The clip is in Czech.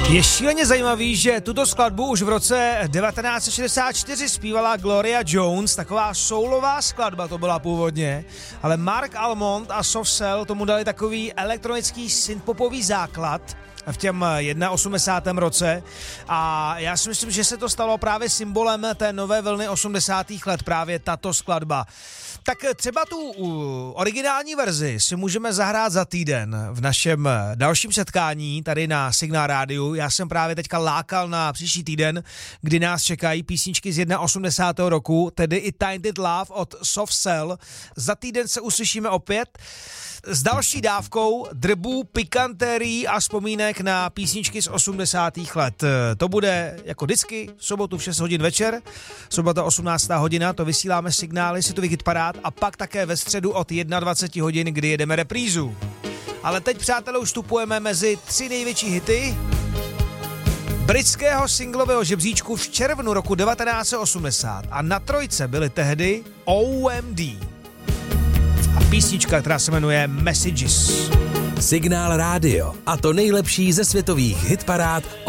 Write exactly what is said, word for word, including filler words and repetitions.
Je šíleně zajímavý, že tuto skladbu už v roce devatenáct set šedesát čtyři zpívala Gloria Jones, taková soulová skladba to byla původně, ale Mark Almond a Soft Cell tomu dali takový elektronický synthpopový základ v těm osmdesátém prvním roce a já si myslím, že se to stalo právě symbolem té nové vlny osmdesátých let, právě tato skladba. Tak třeba tu originální verzi si můžeme zahrát za týden v našem dalším setkání tady na Signál Rádiu. Já jsem právě teďka lákal na příští týden, kdy nás čekají písničky z osmdesátého prvního roku, tedy i Tainted Love od Soft Cell. Za týden se uslyšíme opět s další dávkou drbů, pikantérií a vzpomínek na písničky z osmdesátých let. To bude jako vždycky v sobotu v šest hodin večer, sobota osmnáctá hodina, to vysíláme signály, si to hitparád a pak také ve středu od dvacet jedna hodin, kdy jedeme reprízu. Ale teď, přátelé, už vstupujeme mezi tři největší hity britského singlového žebříčku v červnu roku devatenáct set osmdesát a na trojce byly tehdy O M D. A písnička, která se jmenuje Messages. Signál Rádio a to nejlepší ze světových hitparád